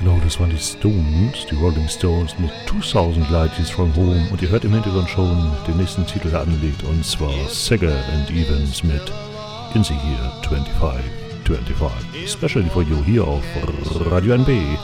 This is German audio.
Genau, das waren die Stones, die Rolling Stones mit 2000 Light Years from Home. Und ihr hört im Hintergrund schon den nächsten Titel, der anliegt, und zwar Sager and Evans mit In the Year 2525. Especially for you hier auf Radio NB.